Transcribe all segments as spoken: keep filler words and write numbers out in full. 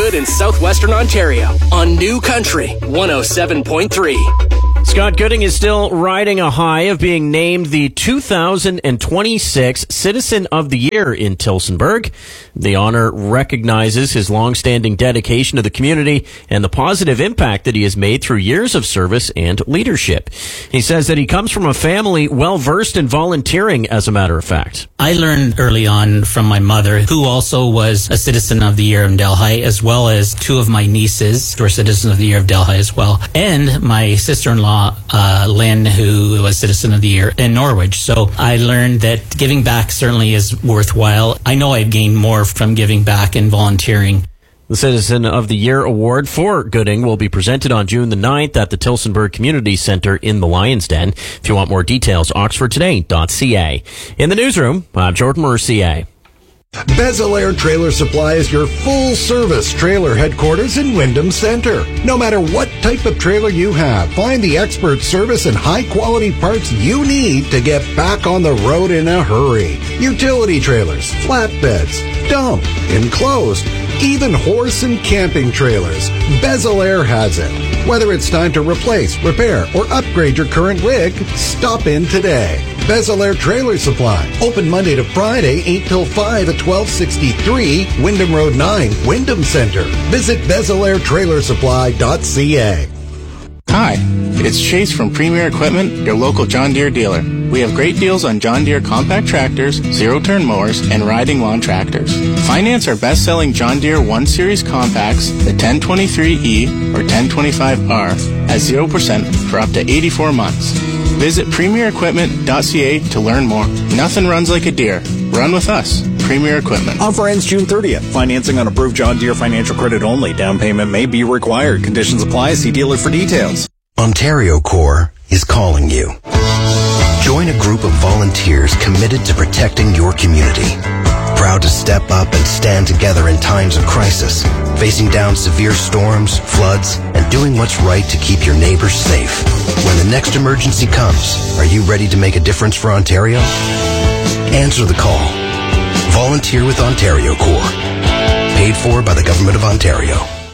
Good in southwestern Ontario on New Country one oh seven point three. Scott Gooding is still riding a high of being named the two thousand twenty-six Citizen of the Year in Tillsonburg. The honor recognizes his long-standing dedication to the community and the positive impact that he has made through years of service and leadership. He says that he comes from a family well-versed in volunteering, as a matter of fact. I learned early on from my mother, who also was a Citizen of the Year in Delhi, as well as two of my nieces who were Citizens of the Year of Delhi as well, and my sister-in-law, uh, Lynn, who was Citizen of the Year in Norwich. So I learned that giving back certainly is worthwhile. I know I've gained more from giving back and volunteering. The Citizen of the Year Award for Gooding will be presented on June the ninth at the Tillsonburg Community Centre in the Lions Den. If you want more details, oxford today dot c a. In the newsroom, I'm Jordan Mercier. Bezel Trailer Supply is your full-service trailer headquarters in Wyndham Center. No matter what type of trailer you have, find the expert service and high-quality parts you need to get back on the road in a hurry. Utility trailers, flatbeds, dump, enclosed, even horse and camping trailers. Bezel Air has it. Whether it's time to replace, repair, or upgrade your current rig, stop in today. Bezel Air Trailer Supply. Open Monday to Friday, eight till five at twelve sixty-three Wyndham Road nine, Wyndham Center. Visit bezel air trailer supply dot c a. Hi, it's Chase from Premier Equipment, your local John Deere dealer. We have great deals on John Deere compact tractors, zero-turn mowers, and riding lawn tractors. Finance our best-selling John Deere one series compacts, the ten twenty-three E or ten twenty-five R, at zero percent for up to eighty-four months. Visit premier equipment dot c a to learn more. Nothing runs like a Deere. Run with us. Premier Equipment. Offer ends June thirtieth. Financing on approved John Deere financial credit only. Down payment may be required. Conditions apply. See dealer for details. Ontario Corps is calling you. Join a group of volunteers committed to protecting your community. Proud to step up and stand together in times of crisis, facing down severe storms, floods, and doing what's right to keep your neighbors safe. When the next emergency comes, are you ready to make a difference for Ontario? Answer the call. Volunteer with Ontario Corps. Paid for by the Government of Ontario.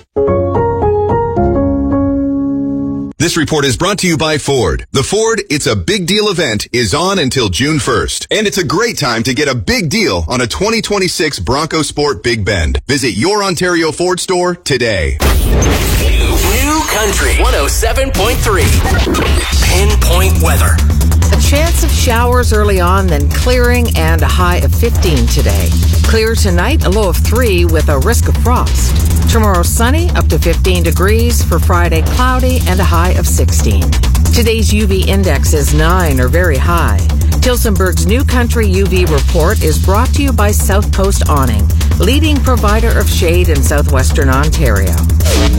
This report is brought to you by Ford. The Ford It's a Big Deal event is on until June first. And it's a great time to get a big deal on a twenty twenty-six Bronco Sport Big Bend. Visit your Ontario Ford store today. New Country one oh seven point three. Pinpoint weather. A chance of showers early on, then clearing, and a high of fifteen today. Clear tonight, a low of three with a risk of frost. Tomorrow sunny, up to fifteen degrees. For Friday, cloudy and a high of sixteen. Today's U V index is nine, or very high. Tillsonburg's New Country U V report is brought to you by South Coast Awning, leading provider of shade in southwestern Ontario.